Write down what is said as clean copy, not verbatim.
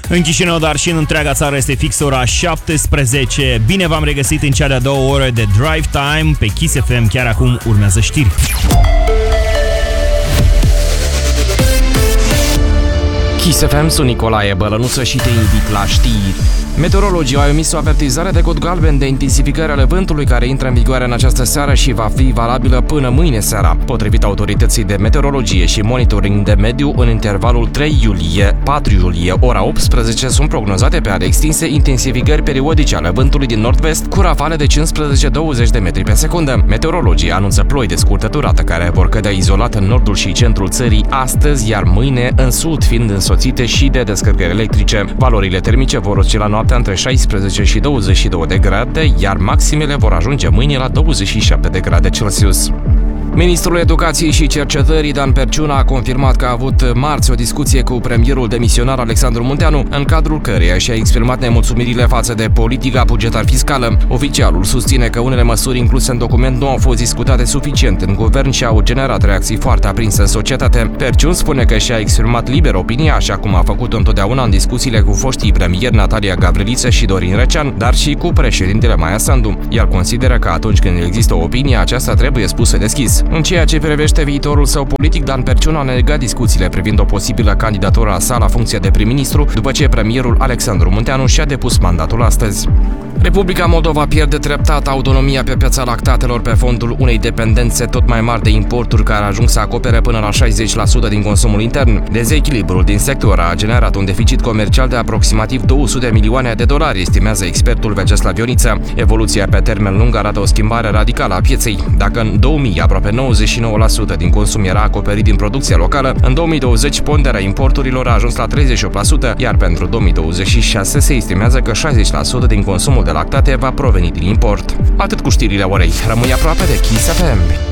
În Chișinău, dar și în întreaga țară este fix ora 17. Bine v-am regăsit în cea de-a doua oră de Drive Time pe Kiss FM. Chiar acum urmează știri. Kiss FM, sunt Nicolae Bălănuță și te invit la știri. Meteorologii au emis o avertizare de cod galben de intensificare ale vântului care intră în vigoare în această seară și va fi valabilă până mâine seara. Potrivit autorității de meteorologie și monitoring de mediu, în intervalul 3 iulie-4 iulie, ora 18, sunt prognozate pe ale extinse intensificări periodice ale vântului din nord-vest cu rafale de 15-20 de metri pe secundă. Meteorologii anunță ploi de scurtă durată care vor cădea izolat în nordul și centrul țării astăzi, iar mâine în sud, fiind însoțite și de descărcări electrice. Valorile termice vor oscila noaptea între 16 și 22 de grade, iar maximele vor ajunge mâine la 27 de grade Celsius. Ministrul Educației și Cercetării Dan Perciuna a confirmat că a avut marți o discuție cu premierul demisionar Alexandru Munteanu, în cadrul căreia și-a exprimat nemulțumirile față de politica bugetar fiscală. Oficialul susține că unele măsuri incluse în document nu au fost discutate suficient în guvern și au generat reacții foarte aprinse în societate. Perciun spune că și-a exprimat liber opinia, așa cum a făcut întotdeauna în discuțiile cu foștii premieri Natalia Gavriliță și Dorin Recean, dar și cu președintele Maia Sandu. El consideră că atunci când există o opinie, aceasta trebuie spusă deschis. În ceea ce privește viitorul său politic, Dan Perciun a negat discuțiile privind o posibilă candidatură a sa la funcția de prim-ministru, după ce premierul Alexandru Munteanu și-a depus mandatul astăzi. Republica Moldova pierde treptat autonomia pe piața lactatelor pe fondul unei dependențe tot mai mari de importuri care ajung să acopere până la 60% din consumul intern. Dezechilibrul din sector a generat un deficit comercial de aproximativ 200 de milioane de dolari, estimează expertul Vyacheslav Ioniță. Evoluția pe termen lung arată o schimbare radicală a pieței. Dacă în 2000 aproape 99% din consum era acoperit din producția locală, în 2020 ponderea importurilor a ajuns la 38%, iar pentru 2026 se estimează că 60% din consumul de lactate va proveni din import. Atât cu știrile orei. Rămâi aproape de Kiss FM.